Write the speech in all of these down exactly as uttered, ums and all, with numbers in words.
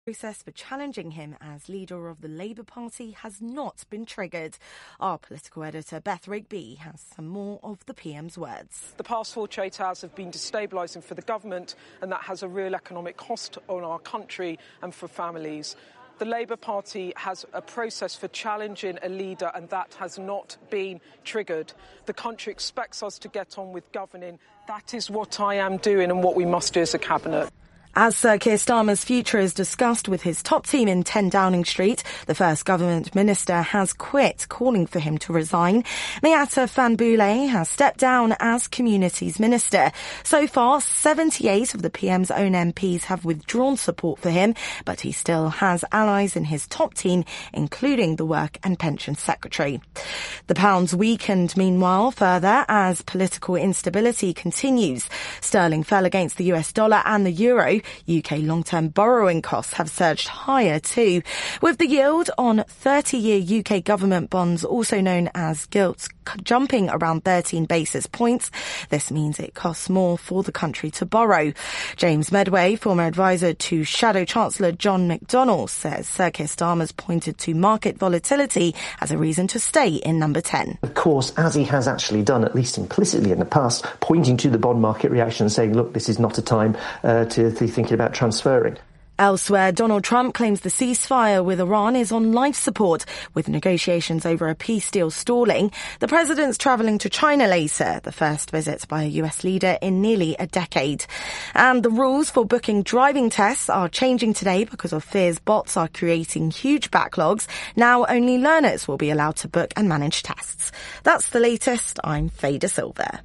process for challenging him as leader of the Labour Party has not been triggered. Our political editor Beth Rigby has some more of the P M's words. The past four trade towers have been destabilising for the government, and that has a real economic cost on our country and for families. The Labour Party has a process for challenging a leader, and that has not been triggered. The country expects us to get on with governing. That is what I am doing and what we must do as a cabinet. As Sir Keir Starmer's future is discussed with his top team in ten Downing Street, the first government minister has quit, calling for him to resign. Miatta Fahnbulleh has stepped down as Communities Minister. So far, seventy-eight of the P M's own M Ps have withdrawn support for him, but he still has allies in his top team, including the Work and Pensions Secretary. The pound's weakened, meanwhile, further as political instability continues. Sterling fell against the U S dollar and the euro. U K long-term borrowing costs have surged higher too, with the yield on thirty-year U K government bonds, also known as gilts, jumping around thirteen basis points. This means it costs more for the country to borrow. James Medway, former advisor to Shadow Chancellor John McDonnell, says Sir Keir Starmer's pointed to market volatility as a reason to stay in number ten. Of course, as he has actually done, at least implicitly in the past, pointing to the bond market reaction and saying, look, this is not a time uh, to, to thinking about transferring. Elsewhere, Donald Trump claims the ceasefire with Iran is on life support, with negotiations over a peace deal stalling. The president's travelling to China later, the first visit by a U S leader in nearly a decade. And the rules for booking driving tests are changing today because of fears bots are creating huge backlogs. Now only learners will be allowed to book and manage tests. That's the latest. I'm Faye De Silva.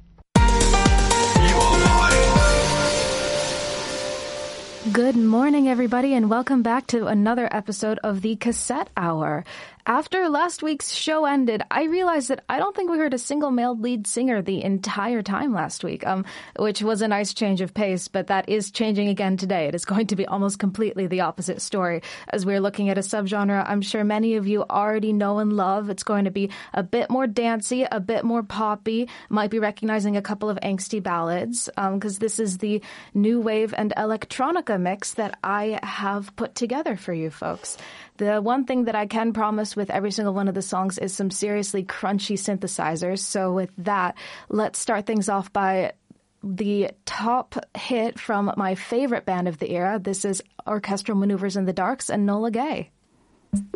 Good morning, everybody, and welcome back to another episode of the Cassette Hour. After last week's show ended, I realized that I don't think we heard a single male lead singer the entire time last week, um, which was a nice change of pace, but that is changing again today. It is going to be almost completely the opposite story as we're looking at a subgenre I'm sure many of you already know and love. It's going to be a bit more dancey, a bit more poppy, might be recognizing a couple of angsty ballads, because um, this is the new wave and electronica mix that I have put together for you folks. The one thing that I can promise with every single one of the songs is some seriously crunchy synthesizers. So with that, let's start things off by the top hit from my favorite band of the era. This is Orchestral Maneuvers in the Darks and Nola Gay.